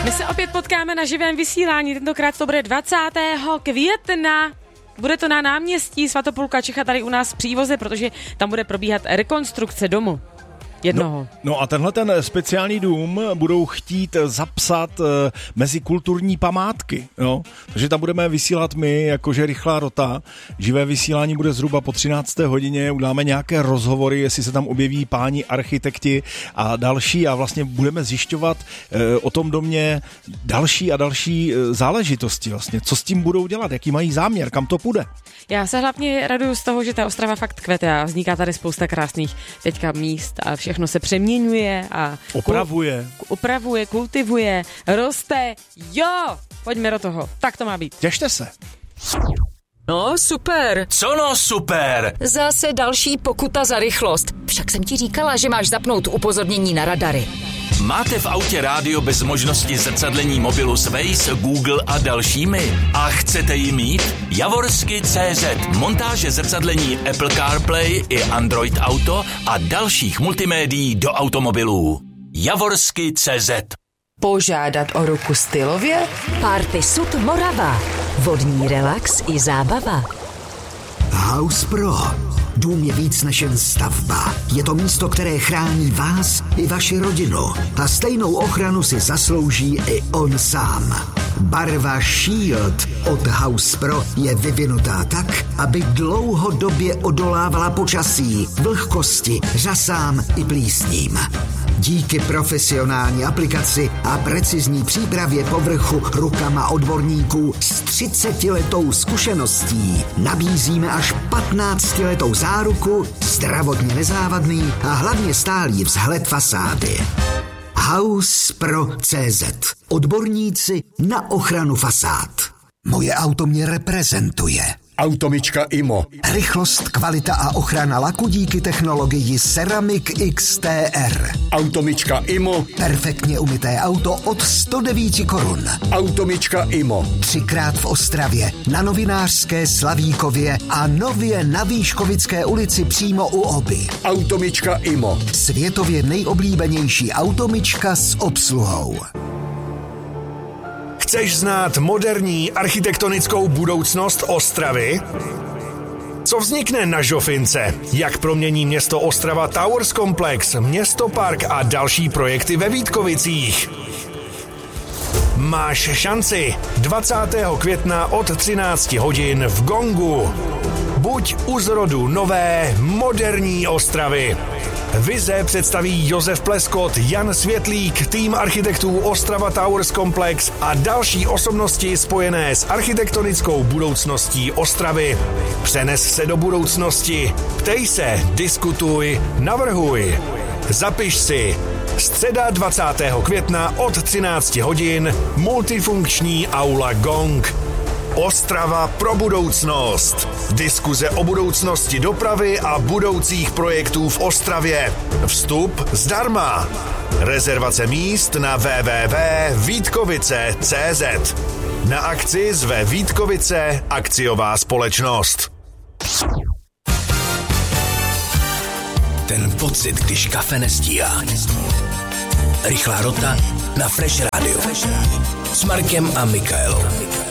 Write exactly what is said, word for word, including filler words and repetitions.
My se opět potkáme na živém vysílání, tentokrát to bude dvacátého května. Bude to na náměstí Svatopluka Čecha tady u nás v Přívoze, protože tam bude probíhat rekonstrukce domu. Jednoho. No, no a tenhle ten speciální dům budou chtít zapsat uh, mezi kulturní památky, no. Takže tam budeme vysílat my, jakože Rychlá rota. Živé vysílání bude zhruba po třinácté hodině, uděláme nějaké rozhovory, jestli se tam objeví páni architekti a další a vlastně budeme zjišťovat uh, o tom domě další a další uh, záležitosti vlastně. Co s tím budou dělat, jaký mají záměr, kam to půjde. Já se hlavně raduju z toho, že ta Ostrava fakt kvete a vzniká tady spousta krásných teďka míst a všechno se přeměňuje a opravuje. Kul- upravuje, kultivuje, roste. Jo, pojďme do toho. Tak to má být. Těšte se. No, super. Co no super? Zase další pokuta za rychlost. Však jsem ti říkala, že máš zapnout upozornění na radary. Máte v autě rádio bez možnosti zrcadlení mobilu s Waze, Google a dalšími? A chcete ji mít? Javorsky tečka cé zet. Montáže zrcadlení Apple CarPlay i Android Auto a dalších multimédií do automobilů. Javorsky tečka cé zet. Požádat o ruku stylově? Party Sud Morava. Vodní relax i zábava. House Pro. Dům je víc než jen stavba. Je to místo, které chrání vás i vaši rodinu. A stejnou ochranu si zaslouží i on sám. Barva Shield od House Pro je vyvinutá tak, aby dlouhodobě odolávala počasí, vlhkosti, řasám i plísním. Díky profesionální aplikaci a precizní přípravě povrchu rukama odborníků s třicetiletou zkušeností nabízíme až patnáctiletou záruku, zdravotně nezávadný a hlavně stálý vzhled fasády. House Pro tečka cé zet. Odborníci na ochranu fasád. Moje auto mě reprezentuje. Automička Imo. Rychlost, kvalita a ochrana laku díky technologii Ceramic X T R. Automička Imo. Perfektně umyté auto od sto devět korun. Automička Imo. Třikrát v Ostravě, na Novinářské, Slavíkově a nově na Výškovické ulici přímo u Oby. Automička Imo. Světově nejoblíbenější automička s obsluhou. Chceš znát moderní architektonickou budoucnost Ostravy? Co vznikne na Žofince? Jak promění město Ostrava Towers Complex, Město Park a další projekty ve Vítkovicích? Máš šanci dvacátého května od třinácti hodin v Gongu. Buď u zrodu nové, moderní Ostravy. Vize představí Josef Pleskot, Jan Světlík, tým architektů Ostrava Towers Complex a další osobnosti spojené s architektonickou budoucností Ostravy. Přenes se do budoucnosti. Ptej se, diskutuj, navrhuj. Zapiš si. Středa dvacátého května od třinácti hodin multifunkční aula Gong. Ostrava pro budoucnost. Diskuze o budoucnosti dopravy a budoucích projektů v Ostravě. Vstup zdarma. Rezervace míst na w w w tečka vítkovice tečka cé zet. Na akci zve Vítkovice akciová společnost. Ten pocit, když kafe nestíhá. Rychlá rota na Fresh Radio. S Markem a Michaelou.